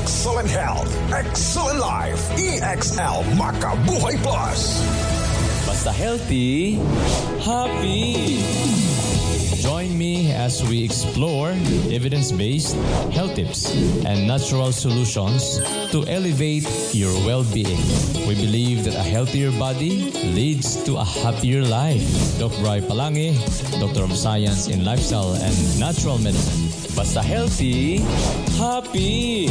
Excellent health, excellent life. EXL Makabuhay Plus. Basta healthy, happy. Join me as we explore evidence-based health tips and natural solutions to elevate your well-being. We believe that a healthier body leads to a happier life. Dr. Bri Palangi, Doctor of Science in Lifestyle and Natural Medicine. Basta healthy, happy.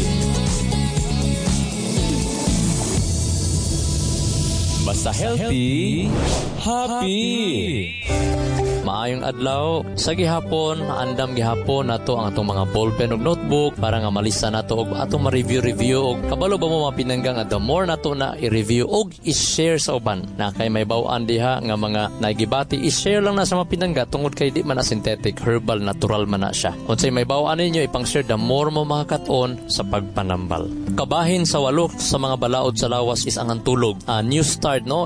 Basta healthy, happy. Maayong adlaw, sa gihapon, andam gihapon nato ang atong mga ballpen ug notebook para nga malista nato og atong ma-review og kabalo ba mo mapinanggang nga the more nato na i-review og i-share sa uban. Na kay may baw-an diha nga mga naigibati, i-share lang na sa mapinangga tungod kay di man na synthetic, herbal, natural man na siya. Unsay may baw-an ninyo ipang-share, the more mo makakaton sa pagpanambal. Kabahin sa 8 sa mga balaod sa lawas is ang tulog. New Start, no?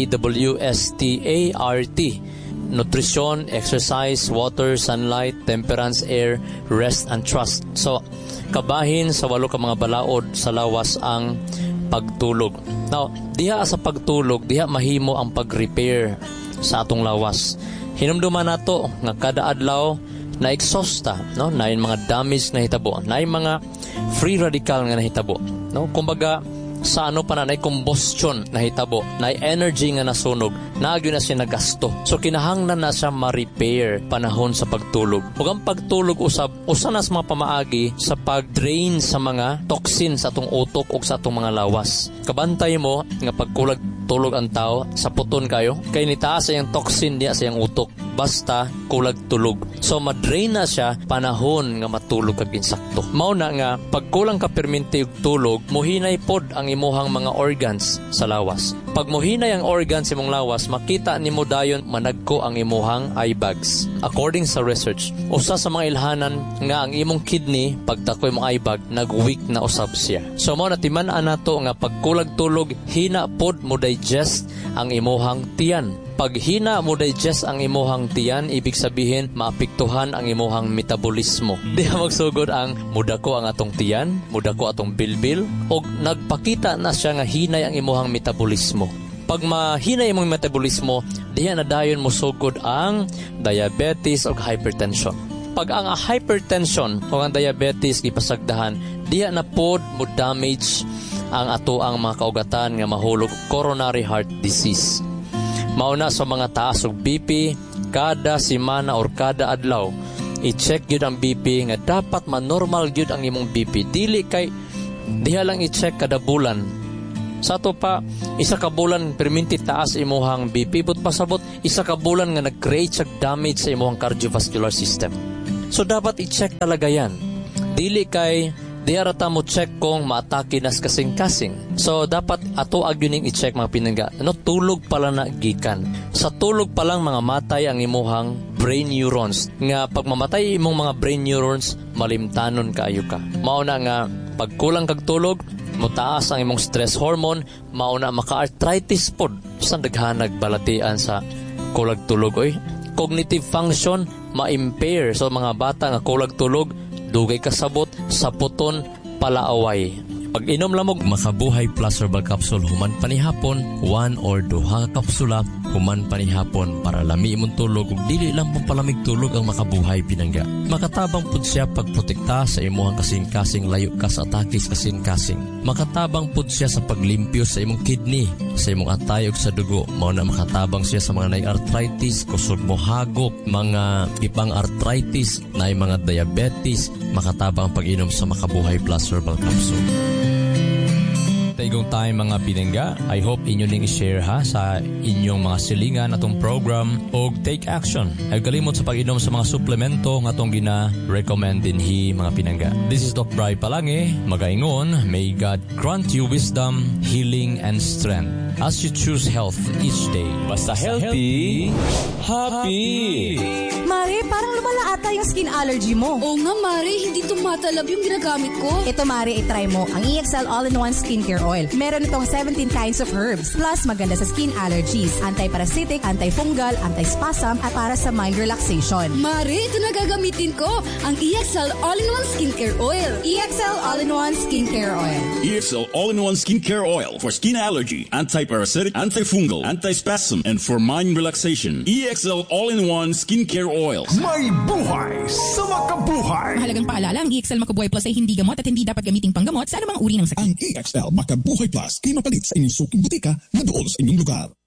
NEWSTART. Nutrition, exercise, water, sunlight, temperance, air, rest, and trust. So, kabahin sa 8 ka mga balaod sa lawas ang pagtulog. Now, diha sa pagtulog, diha mahimo ang pag-repair sa atong lawas. Hinumduman nato nga kada adlaw na exhausta, no? Na yung mga damage na hitabo, na yung mga free radical nga nahitabo, no? Kumbaga, sa ano pa na combustion na hitabo, na energy nga nasunog, naagyo na siya nagasto. So kinahanglan na siya ma-repair panahon sa pagtulog. Ug ang pagtulog usab usa na sa mga pamaagi sa pag-drain sa mga toxin sa atong utok ug sa atong mga lawas. Kabantay mo nga pagkulag tulog ang tao, sa puton kayo, kay nitaas sa yung toxin diya sa yung utok. Basta kulag tulog. So ma-drain na siya panahon nga matulog kag insakto. Mao na nga pagkulang ka perminti og tulog, muhinay pod ang imuhang mga organs sa lawas. Pag muhinay ang organs sa imong lawas, makita nimo dayon managko ang imuhang eye bags. According sa research, usa sa mga ilhanan nga ang imong kidney pagtakoy mong eye bag nag-weak na usab siya. So mao na timan-an nato nga pagkulag tulog, hina pod mo digest ang imuhang tiyan. Pag hina mo digest ang imuhang tiyan, ibig sabihin maapektuhan ang imuhang metabolismo. Di magsugod ang mudako ang atong tiyan, mudako atong bilbil, o nagpakita na siya nga hinay ang imuhang metabolismo. Pag mahinay imong metabolismo, diha na dayon mo sugod ang diabetes o hypertension. Pag ang hypertension o ang diabetes gipasagdahan, diha na pod mo damage ang ato ang mga kaugatan nga mahulog coronary heart disease. Mauna sa mga taas og BP, kada semana or kada adlaw, i-check yun ang BP nga dapat manormal yun ang imong BP. Dili kay, diha lang i-check kada bulan. Sa to pa, isa ka bulan perminti taas imuhang BP, but pasabot, isa ka bulan nga nag-create siya damage sa imuhang cardiovascular system. So dapat i-check talaga yan. Dili kay, diara ta mo check kung maatake nas kasing-kasing. So, dapat ato agyuning i-check mga pinangga. Ano, tulog pala na gikan. Sa tulog pa lang mga matay ang imuhang brain neurons. Nga, pag mamatay imong mga brain neurons, malimtanon kaayo ka. Mauna nga, pag kulang kag tulog, mutaas ang imong stress hormone, mauna maka-arthritis pod. Saan daghanag balatian sa kulag tulog, oy? Cognitive function, ma-impair. So, mga bata nga kulag tulog, dugay kasabot, saputon, palaaway. Pag inom lamog Makabuhay Plus Herbal Capsule human panihapon, 1 or 2 ka kapsula human panihapon para lami imong tulog ug dili lang pampalamig tulog ang Makabuhay pinangga. Makatabang pud siya pagprotekta sa imong kasing-kasing layo ka sa atake sa kasing-kasing. Makatabang pud siya sa paglimpyo sa imong kidney, sa imong atay ug sa dugo. Mao na makatabang siya sa mga arthritis, kusog mo hagop, mga ipang arthritis, na mga diabetes. Makatabang pag-inom sa Makabuhay Plus Herbal Capsule. Taigong tayo mga pinangga, I hope inyo ning i-share ha sa inyong mga silingan atong program o take action. Ay kalimot sa pag-inom sa mga suplemento nga atong gina-recommend dinhi mga pinangga. This is Dr. Bri Palangi, magaingon, may God grant you wisdom, healing, and strength as you choose health each day. Basta healthy, happy! Mari, parang lumala ata yung skin allergy mo. Oo nga, Mari, hindi tumatalab yung ginagamit ko. Ito, Mari, itry mo ang EXL All-in-One Skincare Oil. Meron itong 17 kinds of herbs. Plus, maganda sa skin allergies, anti-parasitic, antifungal, anti-spasm, at para sa mind relaxation. Mari, ito na gagamitin ko. Ang EXL All-in-One Skincare Oil. EXL All-in-One Skincare Oil. EXL All-in-One Skincare Oil for skin allergy, anti-parasitic, antifungal, anti-spasm, and for mind relaxation. EXL All-in-One Skincare Oil. May buhay sa makabuhay. Mahalagang paalala, ang EXL Makabuhay Plus ay hindi gamot at hindi dapat gamiting panggamot sa anumang uri ng sakit. Ang EXL Makabuhay Plus ay mapalit sa inyong suking butika na doon sa inyong lugar.